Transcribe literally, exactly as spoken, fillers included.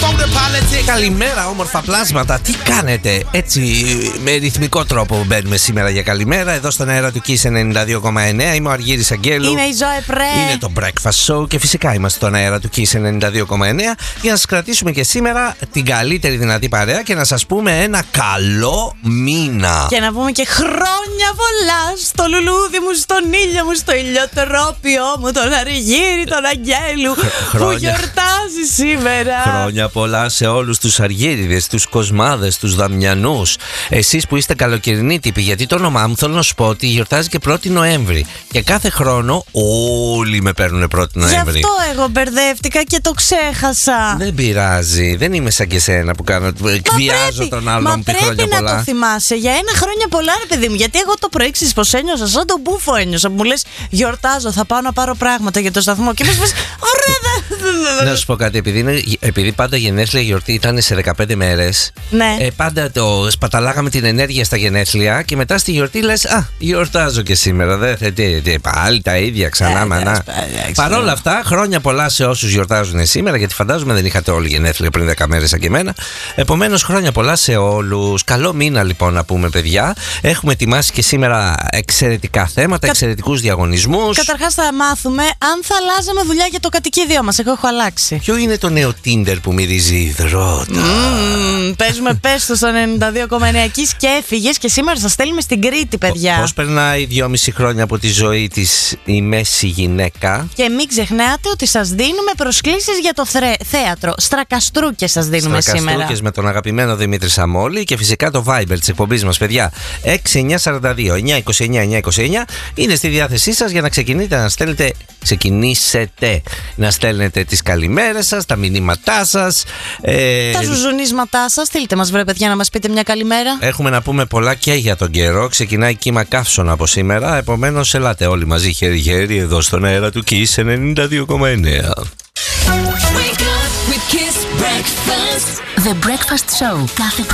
Καλημέρα, όμορφα πλάσματα. Τι κάνετε? Έτσι, με ρυθμικό τρόπο μπαίνουμε σήμερα για καλημέρα. Εδώ στον αέρα του Kiss ενενήντα δύο κόμμα εννέα. Είμαι ο Αργύρης Αγγέλου. Είμαι η Ζωέ Πρέ. Είναι το Breakfast Show και φυσικά είμαστε στον αέρα του Kiss ενενήντα δύο κόμμα εννέα για να σας κρατήσουμε και σήμερα την καλύτερη δυνατή παρέα και να σας πούμε ένα καλό μήνα. Και να πούμε και χρόνια πολλά στο λουλούδι μου, στον ήλιο μου, στο ηλιοτρόπιο μου, τον Αργύρη, τον Αγγέλου που γιορτάζει σήμερα. Χρόνια πολλά σε όλους τους Αργύριδες, τους Κοσμάδες, τους Δαμιανούς. Εσείς που είστε καλοκαιρινοί τύποι, γιατί το όνομά μου θέλω να σου πω ότι γιορτάζει και πρώτη Νοέμβρη. Και κάθε χρόνο όλοι με παίρνουν πρώτη Νοέμβρη. Γι' αυτό εγώ μπερδεύτηκα και το ξέχασα. Δεν πειράζει, δεν είμαι σαν και σένα που κάνω. Εκβιάζω τον άλλον μου πει χρόνια πολλά. Πρέπει να το θυμάσαι για ένα χρόνια πολλά, ρε παιδί μου. Γιατί εγώ το πρωί ξέρεις πως ένιωσα, σαν τον μπούφο ένιωσα. Που μου λες γιορτάζω, θα πάω να πάρω πράγματα για το σταθμό. Και μου λες, ωραία, να σου πω κάτι, επειδή, είναι, επειδή πάντα γενέθλια γιορτή ήταν σε δεκαπέντε μέρες. Ναι. Ε, πάντα το σπαταλάγαμε την ενέργεια στα γενέθλια και μετά στη γιορτή λες, α, γιορτάζω και σήμερα. Δεν θε, πάλι τα ίδια ξανά, μανά. Παρ' όλα αυτά, χρόνια πολλά σε όσους γιορτάζουν σήμερα, γιατί φαντάζομαι δεν είχατε όλοι γενέθλια πριν δέκα μέρες σαν και εμένα. Επομένως, χρόνια πολλά σε όλους. Καλό μήνα λοιπόν να πούμε, παιδιά. Έχουμε ετοιμάσει και σήμερα εξαιρετικά θέματα, Κα... εξαιρετικούς διαγωνισμούς. Καταρχάς, θα μάθουμε αν θα αλλάζαμε δουλειά για το κατοικίδιό μας. Εγώ έχω αλλάξει. Ποιο είναι το νέο Tinder που μυρίζει υδρότα? Mm, παίζουμε πες το στο ενενήντα δύο κόμμα εννέα και έφυγες και σήμερα σας στέλνουμε στην Κρήτη, παιδιά. Πώς περνάει δυόμιση χρόνια από τη ζωή της η μέση γυναίκα? Και μην ξεχνάτε ότι σας δίνουμε προσκλήσεις για το θρε... θέατρο. Στρακαστρούκες σας δίνουμε σήμερα. Στρακαστρούκες με τον αγαπημένο Δημήτρη Σαμόλη και φυσικά το Viber της εκπομπής μας, παιδιά. έξι εννιά τέσσερα δύο εννιά είκοσι εννιά εννιά είκοσι εννιά είναι στη διάθεσή σας για να ξεκινήσετε να στέλνετε. Ξεκινήσετε να στέλνετε τις καλημέρες σας, τα μηνύματά σας, ε... τα ζουζουνίσματά σας. Στείλτε μας, βρε παιδιά, να μας πείτε μια καλημέρα. Έχουμε να πούμε πολλά και για τον καιρό. Ξεκινάει κύμα καύσωνα από σήμερα. Επομένως, ελάτε όλοι μαζί χέρι-χέρι εδώ στον αέρα του Kiss ενενήντα δύο κόμμα εννέα. The Breakfast Show. Κάθε